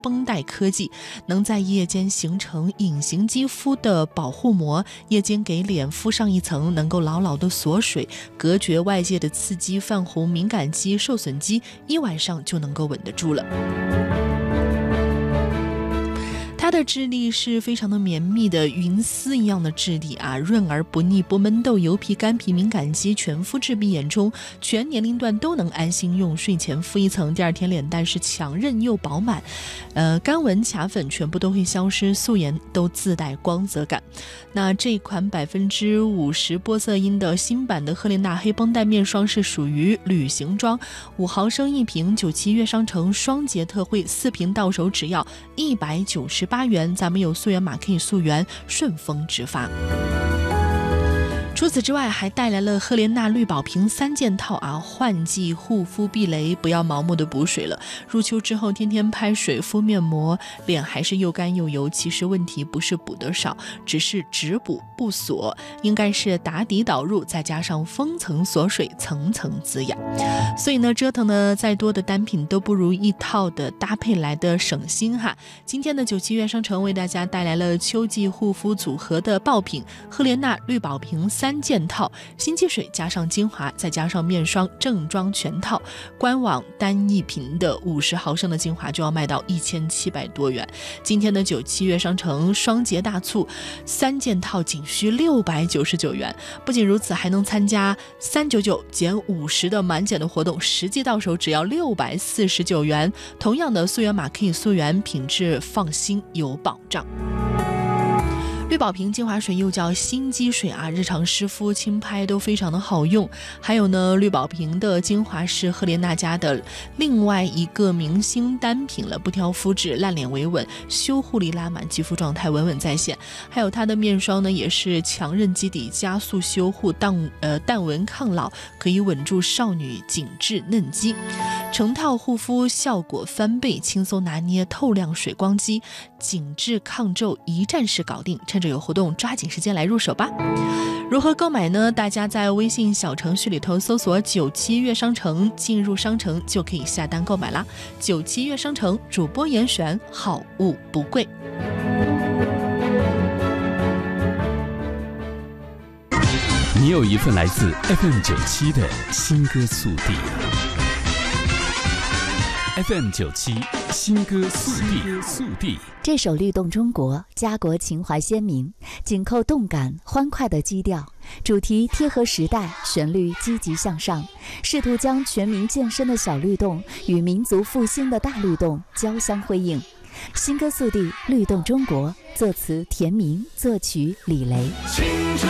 绷带科技，能在夜间形成隐形肌肤的保护膜，夜间给脸敷上一层，能够牢牢的锁水，隔绝外界的刺激、泛红、敏感肌、受损肌，一晚上就能够稳得住了。它的质地是非常的绵密的云丝一样的质地啊，润而不腻，不闷痘、油皮、干皮、敏感肌全肤质壁眼中，全年龄段都能安心用。睡前敷一层，第二天脸蛋是强韧又饱满，干纹卡粉全部都会消失，素颜都自带光泽感。那这款50%玻色因的新版的赫莲娜黑绷带面霜是属于旅行装，5毫升一瓶，97悦商城双节特惠，4瓶到手只要198元，咱们有溯源码可以溯源，顺丰直发。除此之外，还带来了赫莲娜绿宝瓶3件套啊，换季护肤避雷，不要盲目的补水了。入秋之后天天拍水敷面膜，脸还是又干又油，其实问题不是补得少，只是只补不锁，应该是打底导入，再加上封层锁水，层层滋养。所以呢，折腾的再多的单品都不如一套的搭配来的省心哈。今天的97悦商城为大家带来了秋季护肤组合的爆品，赫莲娜绿宝瓶3件套，新气水加上精华再加上面霜正装全套，官网单一瓶的50毫升的精华就要卖到1700多元。今天的97悦商城双节大促，3件套仅需699元。不仅如此，还能参加399减50的满减的活动，实际到手只要649元。同样的溯源码可以溯源，品质放心有保障。绿宝瓶精华水又叫心肌水啊，日常湿敷轻拍都非常的好用。还有呢，绿宝瓶的精华是赫莲娜家的另外一个明星单品了，不挑肤质，烂脸维稳，修护力拉满，肌肤状态稳稳在线。还有它的面霜呢，也是强韧基底，加速修护，淡纹抗老，可以稳住少女紧致嫩肌。成套护肤效果翻倍，轻松拿捏透亮水光肌，紧致抗皱，一站式搞定。趁着有活动，抓紧时间来入手吧。如何购买呢？大家在微信小程序里头搜索97悦商城，进入商城就可以下单购买啦。97悦商城，主播严选，好物不贵。 你有一份来自 FM97 的新歌速递。FM97 新歌速递。 这首《律动中国》家国情怀鲜明，紧扣动感欢快的基调，主题贴合时代，旋律积极向上，试图将全民健身的小律动与民族复兴的大律动交相辉映。新歌速递《律动中国》，作词田明，作曲李雷。 青春